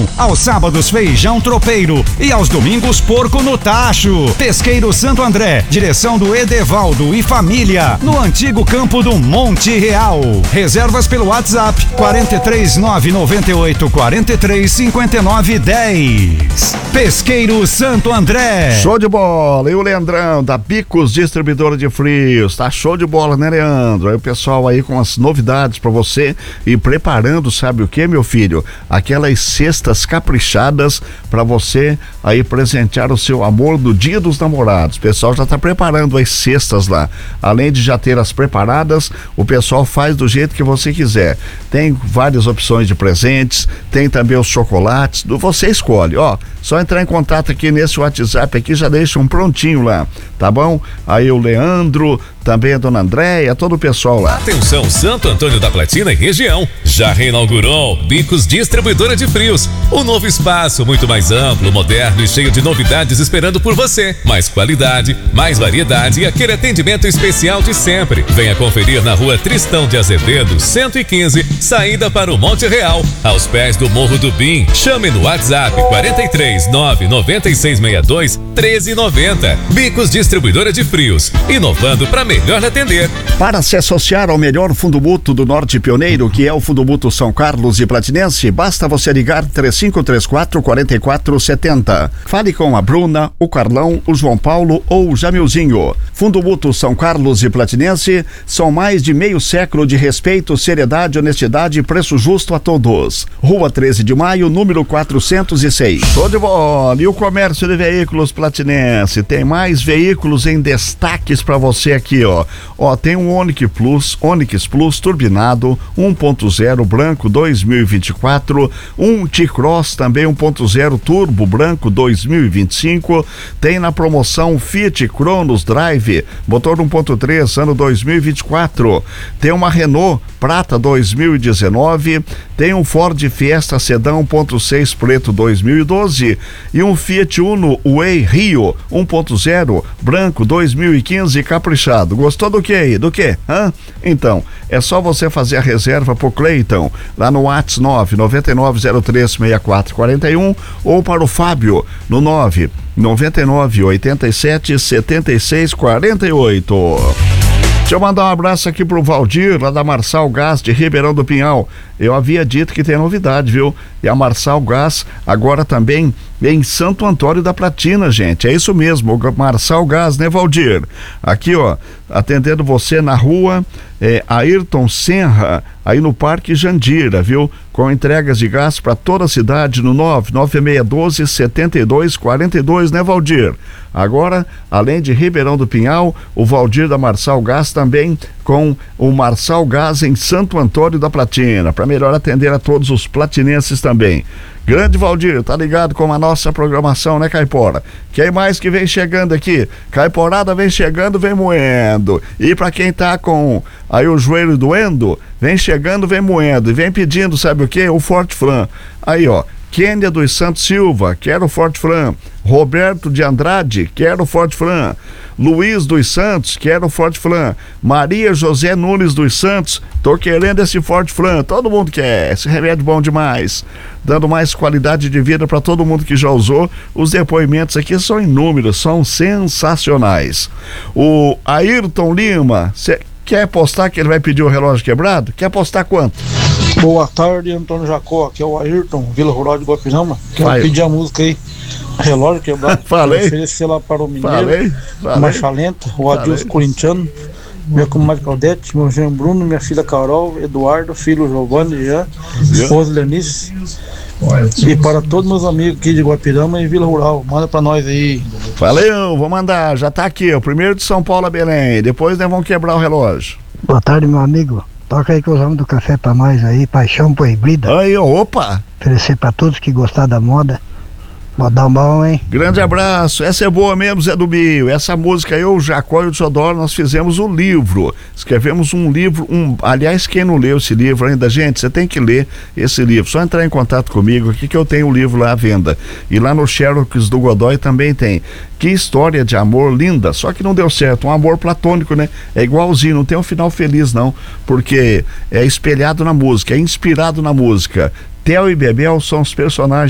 Aos sábados, feijão tropeiro. E aos domingos, porco no tacho. Pesqueiro Santo André, direção do Edevaldo e família, no antigo campo do Monte Real. Reservas pelo WhatsApp 43998435910. Pesqueiro Santo André. Show de bola. E o Leandrão da Bicos Distribuidora de Frios. Tá show de bola, né, Leandro? Aí o pessoal aí com as novidades pra você e preparando, sabe o que, meu filho? Aquelas cestas caprichadas pra você aí presentear o seu amor do Dia dos Namorados. O pessoal já tá preparando as cestas lá. Além de já ter as preparadas, o pessoal faz do jeito que você quiser. Tem várias opções de presentes, tem também os chocolates, você escolhe, ó. Só entrar em contato aqui nesse WhatsApp aqui, já deixa um prontinho lá, tá bom? Aí o Leandro, também a dona Andréia, todo o pessoal lá. Atenção, Santo Antônio da Platina e região. Já reinaugurou Bicos Distribuidora de Frios. Um novo espaço muito mais amplo, moderno e cheio de novidades esperando por você. Mais qualidade, mais variedade e aquele atendimento especial de sempre. Venha conferir na rua Tristão de Azevedo, 115, saída para o Monte Real, aos pés do Morro do Bim. Chame no WhatsApp 43996621390. Bicos Distribuidora de Frios, inovando para melhor atender. Para se associar ao melhor fundo mútuo do Norte Pioneiro, que é o Fundo Mútuo São Carlos e Platinense, basta você ligar 3534-4470. Fale com a Bruna, o Carlão, o João Paulo ou o Jamilzinho. Fundo Mútuo São Carlos e Platinense são mais de meio século de respeito, seriedade, honestidade e preço justo a todos. Rua 13 de Maio, número 406. Show de bola! E o comércio de veículos Platinense tem mais veículos em destaques para você aqui, ó. Ó, tem um Onix Plus turbinado 1.0 branco 2024, um T-Cross também 1.0 turbo branco 2025, tem na promoção Fiat Cronos Drive, motor 1.3 ano 2024, tem uma Renault Prata 2019, tem um Ford Fiesta Sedã 1.6 preto 2012 e um Fiat Uno Way Rio 1.0 branco 2015 caprichado. Gostou do que aí? Do que? Hã? Então, é só você fazer a reserva pro Cleiton, lá no WhatsApp 999036441 ou para o Fábio, no 999877648. Deixa eu mandar um abraço aqui pro Valdir, lá da Marçal Gás de Ribeirão do Pinhal. Eu havia dito que tem novidade, viu? E a Marçal Gás agora também em Santo Antônio da Platina, gente. É isso mesmo, o Marçal Gás, né, Valdir? Aqui, ó, atendendo você na rua Ayrton Senra, aí no Parque Jandira, viu? Com entregas de gás para toda a cidade no 99612-7242, né, Valdir? Agora, além de Ribeirão do Pinhal, o Valdir da Marçal Gás também com o Marçal Gás em Santo Antônio da Platina, para melhor atender a todos os platinenses também. Grande Valdir, tá ligado com a nossa programação, né, Caipora? Quem mais que vem chegando aqui? Caiporada vem chegando, vem moendo. E pra quem tá com aí o joelho doendo, vem chegando, vem moendo. E vem pedindo, sabe o quê? O Forte Fran. Aí, ó, Kênia dos Santos Silva, quero o Forte Fran. Roberto de Andrade, quero o Forte Fran. Luiz dos Santos, quero o Forte Fran. Maria José Nunes dos Santos, tô querendo esse Forte Fran. Todo mundo quer, esse remédio bom demais, dando mais qualidade de vida para todo mundo que já usou. Os depoimentos aqui são inúmeros, são sensacionais. O Ayrton Lima, você quer apostar que ele vai pedir o relógio quebrado? Quer apostar quanto? Boa tarde, Antônio Jacó, aqui é o Ayrton, Vila Rural de Guapirama. Quero pedir a música aí, Relógio Quebrado. Falei. Oferecer lá para o Mineiro, Marcha Lenta, o Adilson Corintiano, minha comadre Claudete, meu genro Bruno, minha filha Carol, Eduardo, filho Giovanni, Jean, esposa Lenice. E para todos meus amigos aqui de Guapirama e Vila Rural, manda pra nós aí. Valeu, vou mandar, já tá aqui, o primeiro de São Paulo a Belém, depois nós vamos quebrar o relógio. Boa tarde, meu amigo. Toca aí que os homens do café pra nós aí, Paixão Proibida. Aí, opa! Oferecer pra todos que gostar da moda. Modão bom, hein? Grande abraço, essa é boa mesmo, Zé do Bio. Essa música eu, o Jacó e o Teodoro, nós fizemos um livro. Escrevemos um livro, aliás, quem não leu esse livro ainda, gente, você tem que ler esse livro. Só entrar em contato comigo aqui que eu tenho o livro lá à venda. E lá no Xerox do Godoy também tem. Que história de amor linda, só que não deu certo, um amor platônico, né? É igualzinho, não tem um final feliz não, porque é espelhado na música, é inspirado na música. Theo e Bebel são os personagens